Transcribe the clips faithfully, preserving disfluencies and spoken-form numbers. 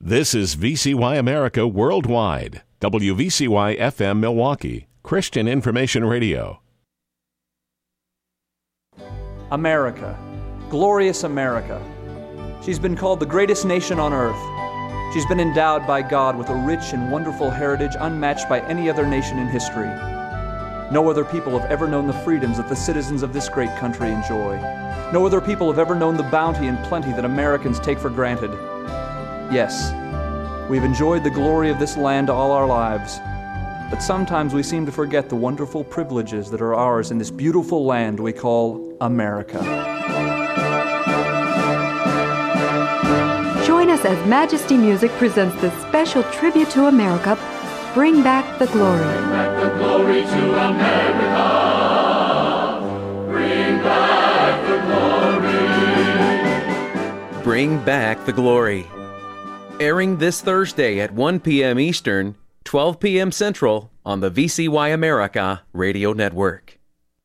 This is V C Y America Worldwide, W V C Y F M Milwaukee, Christian Information Radio. America, glorious America. She's been called the greatest nation on earth. She's been endowed by God with a rich and wonderful heritage unmatched by any other nation in history. No other people have ever known the freedoms that the citizens of this great country enjoy. No other people have ever known the bounty and plenty that Americans take for granted. Yes, we've enjoyed the glory of this land all our lives, but sometimes we seem to forget the wonderful privileges that are ours in this beautiful land we call America. Join us as Majesty Music presents this special tribute to America, Bring Back the Glory. Bring back the glory to America. Bring back the glory. Bring Back the Glory. Airing this Thursday at one p.m. Eastern, twelve p.m. Central on the V C Y America Radio Network.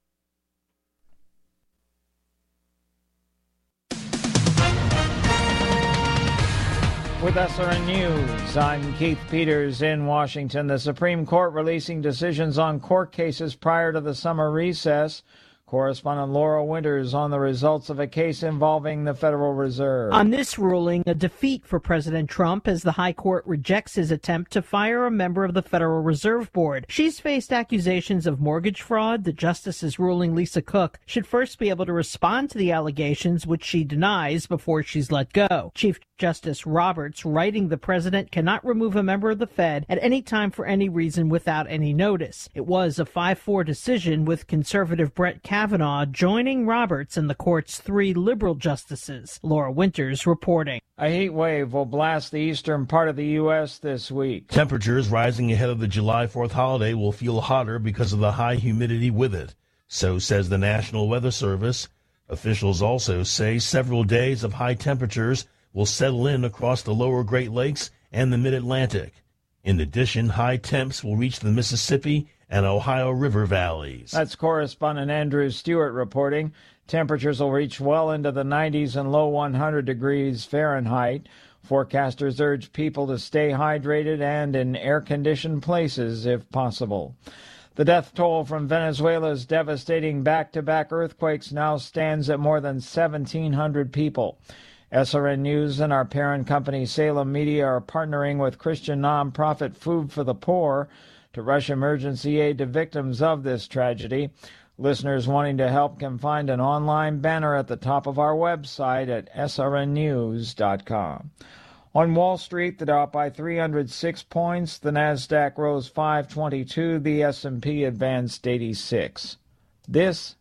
With S R N News, I'm Keith Peters in Washington. The Supreme Court releasing decisions on court cases prior to the summer recess. Correspondent Laura Winters on the results of a case involving the Federal Reserve. On this ruling, a defeat for President Trump as the High Court rejects his attempt to fire a member of the Federal Reserve Board. She's faced accusations of mortgage fraud. The justice's ruling, Lisa Cook, should first be able to respond to the allegations, which she denies, before she's let go. Chief Justice Roberts writing the president cannot remove a member of the Fed at any time for any reason without any notice. It was a five four decision with conservative Brett Kavanaugh joining Roberts and the court's three liberal justices. Laura Winters reporting. A heat wave will blast the eastern part of the U S this week. Temperatures rising ahead of the July fourth holiday will feel hotter because of the high humidity with it. So says the National Weather Service. Officials also say several days of high temperatures will settle in across the lower Great Lakes and the mid-Atlantic. In addition, high temps will reach the Mississippi and Ohio River valleys. That's correspondent Andrew Stewart reporting. Temperatures will reach well into the nineties and low one hundred degrees Fahrenheit. Forecasters urge people to stay hydrated and in air-conditioned places if possible. The death toll from Venezuela's devastating back-to-back earthquakes now stands at more than seventeen hundred people. S R N News and our parent company Salem Media are partnering with Christian nonprofit Food for the Poor to rush emergency aid to victims of this tragedy. Listeners wanting to help can find an online banner at the top of our website at S R N news dot com. On Wall Street, the Dow up by three hundred six points, the Nasdaq rose five twenty-two, the S and P advanced eighty-six. This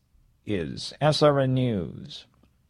is S R N News.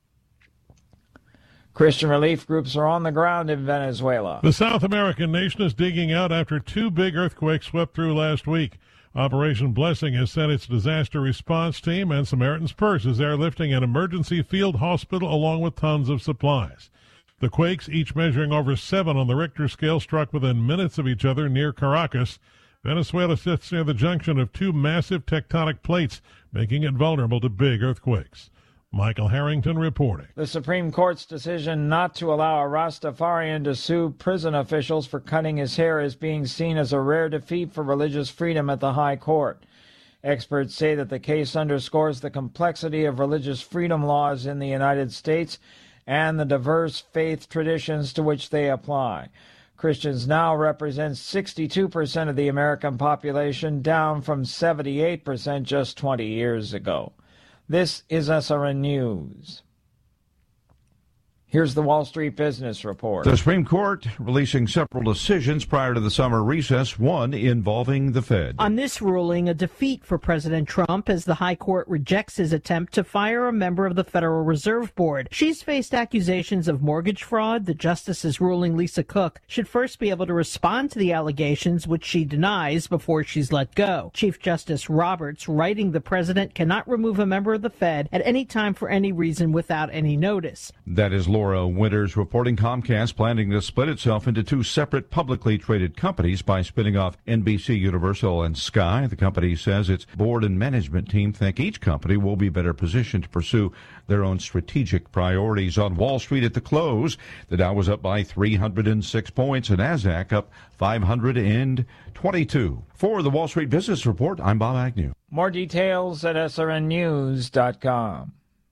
Christian relief groups are on the ground in Venezuela. The South American nation is digging out after two big earthquakes swept through last week. Operation Blessing has sent its disaster response team, and Samaritan's Purse is airlifting an emergency field hospital along with tons of supplies. The quakes, each measuring over seven on the Richter scale, struck within minutes of each other near Caracas. Venezuela sits near the junction of two massive tectonic plates, making it vulnerable to big earthquakes. Michael Harrington reporting. The Supreme Court's decision not to allow a Rastafarian to sue prison officials for cutting his hair is being seen as a rare defeat for religious freedom at the High Court. Experts say that the case underscores the complexity of religious freedom laws in the United States and the diverse faith traditions to which they apply. Christians now represent sixty-two percent of the American population, down from seventy-eight percent just twenty years ago. This is S R N News. Here's the Wall Street Business Report. The Supreme Court releasing several decisions prior to the summer recess, one involving the Fed. On this ruling, a defeat for President Trump as the High Court rejects his attempt to fire a member of the Federal Reserve Board. She's faced accusations of mortgage fraud. The justice's ruling, Lisa Cook, should first be able to respond to the allegations, which she denies, before she's let go. Chief Justice Roberts writing the president cannot remove a member of the Fed at any time for any reason without any notice. That is Laura Winters reporting Comcast planning to split itself into two separate publicly traded companies by spinning off N B C, Universal, and Sky. The company says its board and management team think each company will be better positioned to pursue their own strategic priorities. On Wall Street at the close, the Dow was up by three hundred six points and NASDAQ up five hundred twenty-two. For the Wall Street Business Report, I'm Bob Agnew. More details at S R N news dot com.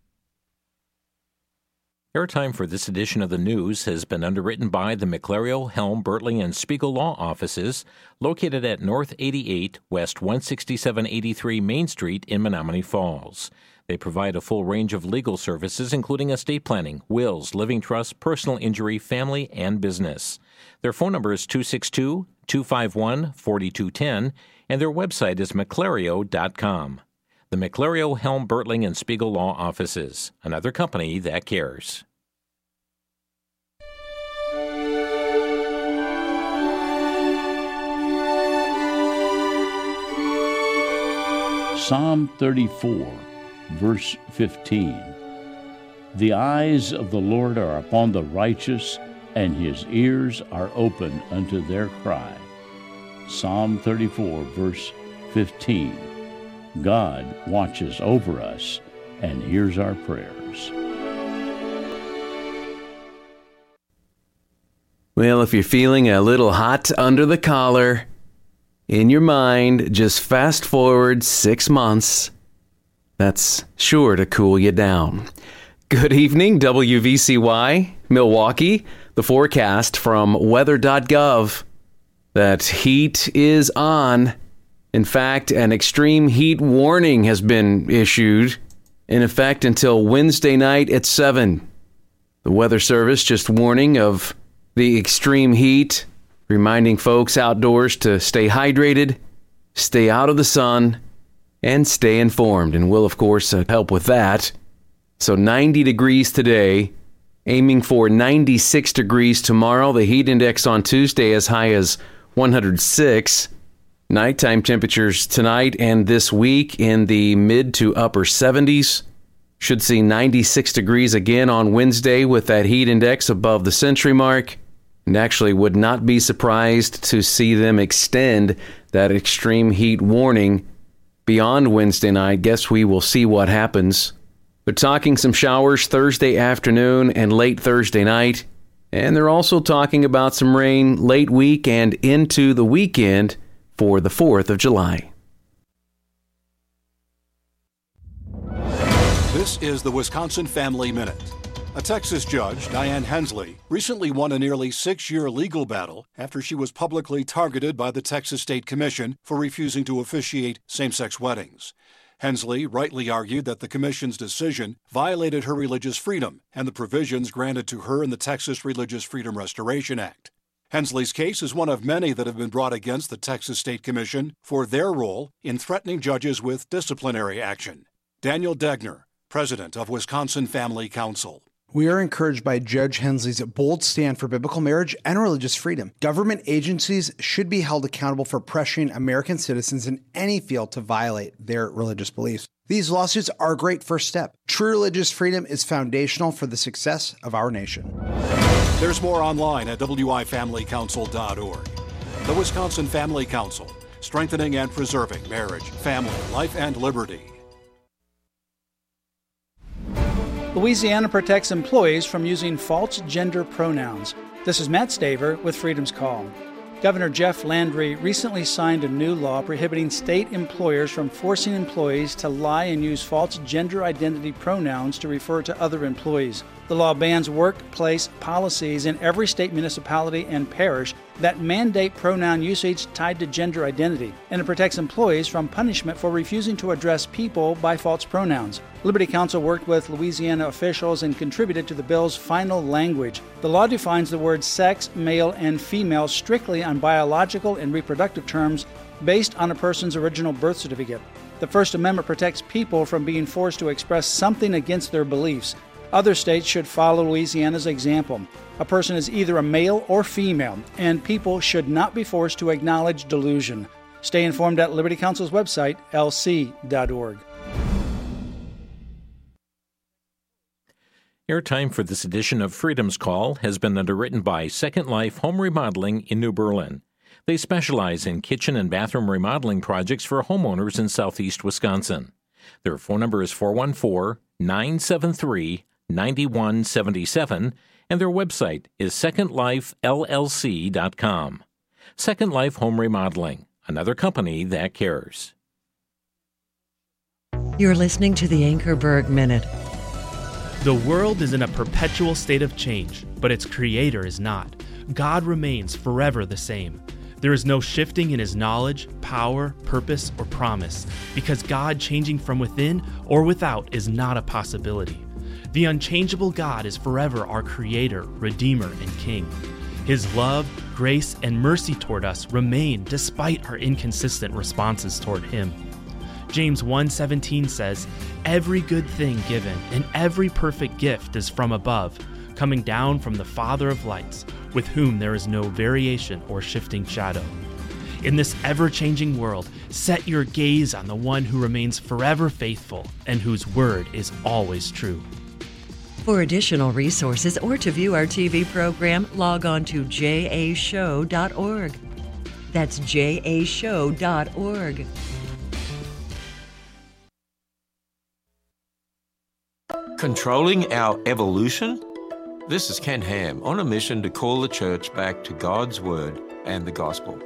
Airtime for this edition of the news has been underwritten by the McClario, Helm, Bertling, and Spiegel Law Offices, located at North eighty-eight, West one sixty-seven eighty-three Main Street in Menominee Falls. They provide a full range of legal services, including estate planning, wills, living trusts, personal injury, family, and business. Their phone number is two six two, two five one, four two one zero, and their website is McClario dot com. The McClario, Helm, Bertling, and Spiegel Law Offices, another company that cares. Psalm thirty-four, verse fifteen. The eyes of the Lord are upon the righteous, and his ears are open unto their cry. Psalm thirty-four, verse fifteen. God watches over us and hears our prayers. Well, if you're feeling a little hot under the collar, in your mind, just fast forward six months. That's sure to cool you down. Good evening, W V C Y, Milwaukee. The forecast from weather dot gov. That heat is on. In fact, an extreme heat warning has been issued, in effect until Wednesday night at seven. The Weather Service just warning of the extreme heat, reminding folks outdoors to stay hydrated, stay out of the sun, and stay informed. And we'll, of course, uh, help with that. So ninety degrees today, aiming for ninety-six degrees tomorrow. The heat index on Tuesday as high as one hundred six. Nighttime temperatures tonight and this week in the mid to upper seventies. Should see ninety-six degrees again on Wednesday with that heat index above the century mark. And actually would not be surprised to see them extend that extreme heat warning beyond Wednesday night. Guess we will see what happens. They're talking some showers Thursday afternoon and late Thursday night. And they're also talking about some rain late week and into the weekend for the fourth of July. This is the Wisconsin Family Minute. A Texas judge, Diane Hensley, recently won a nearly six-year legal battle after she was publicly targeted by the Texas State Commission for refusing to officiate same-sex weddings. Hensley rightly argued that the commission's decision violated her religious freedom and the provisions granted to her in the Texas Religious Freedom Restoration Act. Hensley's case is one of many that have been brought against the Texas State Commission for their role in threatening judges with disciplinary action. Daniel Degner, president of Wisconsin Family Council. We are encouraged by Judge Hensley's bold stand for biblical marriage and religious freedom. Government agencies should be held accountable for pressuring American citizens in any field to violate their religious beliefs. These lawsuits are a great first step. True religious freedom is foundational for the success of our nation. There's more online at W I family council dot org. The Wisconsin Family Council, strengthening and preserving marriage, family, life, and liberty. Louisiana protects employees from using false gender pronouns. This is Matt Staver with Freedom's Call. Governor Jeff Landry recently signed a new law prohibiting state employers from forcing employees to lie and use false gender identity pronouns to refer to other employees. The law bans workplace policies in every state municipality and parish that mandate pronoun usage tied to gender identity, and it protects employees from punishment for refusing to address people by false pronouns. Liberty Counsel worked with Louisiana officials and contributed to the bill's final language. The law defines the words sex, male, and female strictly on biological and reproductive terms based on a person's original birth certificate. The First Amendment protects people from being forced to express something against their beliefs. Other states should follow Louisiana's example. A person is either a male or female, and people should not be forced to acknowledge delusion. Stay informed at Liberty Counsel's website, L C dot org. Airtime for this edition of Freedom's Call has been underwritten by Second Life Home Remodeling in New Berlin. They specialize in kitchen and bathroom remodeling projects for homeowners in southeast Wisconsin. Their phone number is four one four, nine seven three, nine one seven seven, and their website is second life l l c dot com. Second Life Home Remodeling, another company that cares. You're listening to the Anchorberg Minute. The world is in a perpetual state of change, but its creator is not. God remains forever the same. There is no shifting in his knowledge, power, purpose, or promise, because God changing from within or without is not a possibility. The unchangeable God is forever our creator, redeemer, and king. His love, grace, and mercy toward us remain despite our inconsistent responses toward him. James one seventeen says, "Every good thing given and every perfect gift is from above, coming down from the Father of lights, with whom there is no variation or shifting shadow." In this ever-changing world, set your gaze on the one who remains forever faithful and whose word is always true. For additional resources or to view our T V program, log on to j a show dot org. That's j a show dot org. Controlling our evolution? This is Ken Ham on a mission to call the church back to God's Word and the Gospel.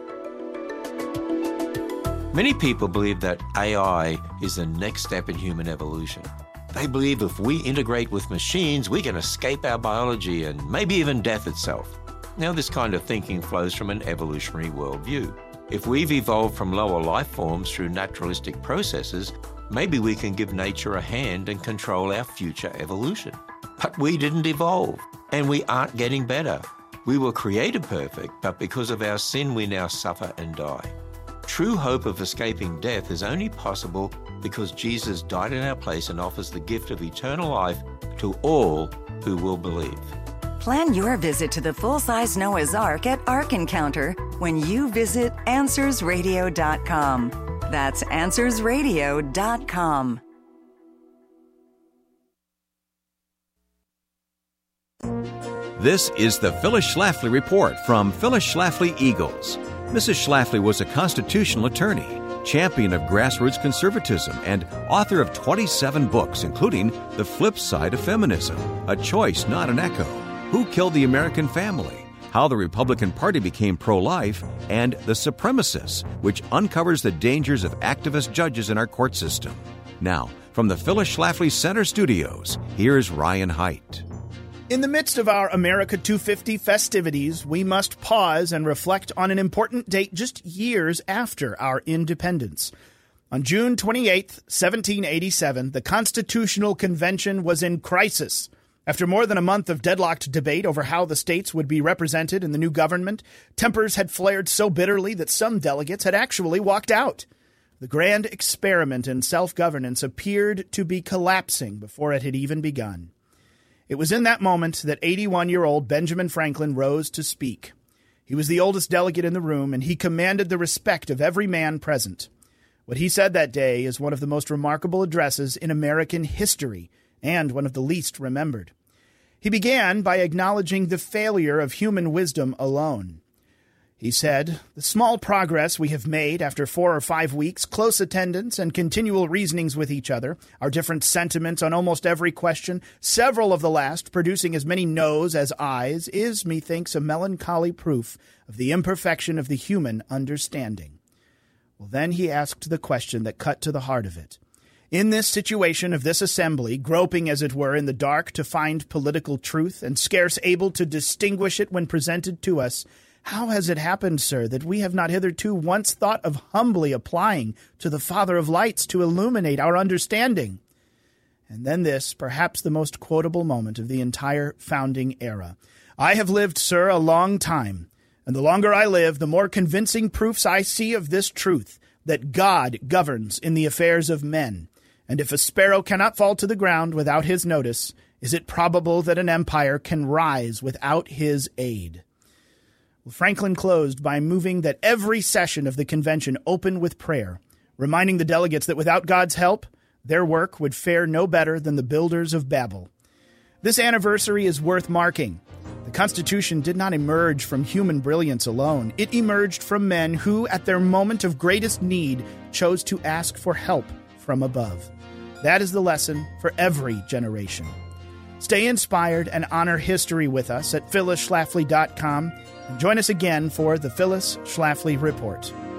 Many people believe that A I is the next step in human evolution. They believe if we integrate with machines, we can escape our biology and maybe even death itself. Now, this kind of thinking flows from an evolutionary worldview. If we've evolved from lower life forms through naturalistic processes, maybe we can give nature a hand and control our future evolution. But we didn't evolve, and we aren't getting better. We were created perfect, but because of our sin, we now suffer and die. True hope of escaping death is only possible because Jesus died in our place and offers the gift of eternal life to all who will believe. Plan your visit to the full-size Noah's Ark at Ark Encounter when you visit answers radio dot com. That's answers radio dot com. This is the Phyllis Schlafly Report from Phyllis Schlafly Eagles. Missus Schlafly was a constitutional attorney, champion of grassroots conservatism, and author of twenty-seven books, including The Flip Side of Feminism, A Choice, Not an Echo, Who Killed the American Family, How the Republican Party Became Pro-Life, and The Supremacists, which uncovers the dangers of activist judges in our court system. Now, from the Phyllis Schlafly Center Studios, here's Ryan Haidt. In the midst of our America two fifty festivities, we must pause and reflect on an important date just years after our independence. On June twenty-eighth, seventeen eighty-seven, the Constitutional Convention was in crisis. After more than a month of deadlocked debate over how the states would be represented in the new government, tempers had flared so bitterly that some delegates had actually walked out. The grand experiment in self-governance appeared to be collapsing before it had even begun. It was in that moment that eighty-one-year-old Benjamin Franklin rose to speak. He was the oldest delegate in the room, and he commanded the respect of every man present. What he said that day is one of the most remarkable addresses in American history, and one of the least remembered. He began by acknowledging the failure of human wisdom alone. He said, "The small progress we have made after four or five weeks, close attendance and continual reasonings with each other, our different sentiments on almost every question, several of the last producing as many no's as ayes, is, methinks, a melancholy proof of the imperfection of the human understanding." Well, then he asked the question that cut to the heart of it. In this situation of this assembly, groping as it were in the dark to find political truth and scarce able to distinguish it when presented to us, how has it happened, sir, that we have not hitherto once thought of humbly applying to the Father of lights to illuminate our understanding? And then this, perhaps the most quotable moment of the entire founding era. "I have lived, sir, a long time, and the longer I live, the more convincing proofs I see of this truth, that God governs in the affairs of men. And if a sparrow cannot fall to the ground without his notice, is it probable that an empire can rise without his aid?" Well, Franklin closed by moving that every session of the convention open with prayer, reminding the delegates that without God's help, their work would fare no better than the builders of Babel. This anniversary is worth marking. The Constitution did not emerge from human brilliance alone. It emerged from men who, at their moment of greatest need, chose to ask for help from above. That is the lesson for every generation. Stay inspired and honor history with us at phyllis schlafly dot com and join us again for the Phyllis Schlafly Report.